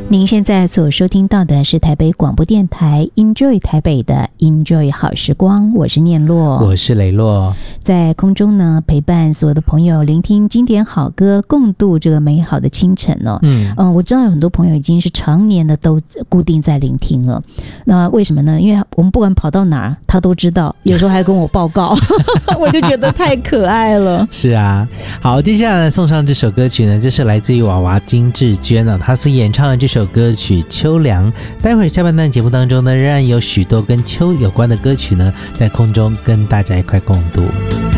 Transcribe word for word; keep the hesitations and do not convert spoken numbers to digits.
您现在所收听到的是台北广播电台 Enjoy 台北的 Enjoy 好时光，我是念洛， 我是雷洛， 在空中呢陪伴所有的朋友聆听经典好歌，共度这个美好的清晨哦。嗯、呃、我知道有很多朋友已经是常年的都固定在聆听了，那为什么呢？因为我们不管跑到哪儿他都知道，有时候还跟我报告我就觉得太可爱了。 是啊，好，接下来送上这首歌曲呢，这是来自于娃娃金志娟啊，她是演唱的这首歌曲《秋凉》。待会儿下半段节目当中呢，仍然有许多跟秋有关的歌曲呢，在空中跟大家一块共度。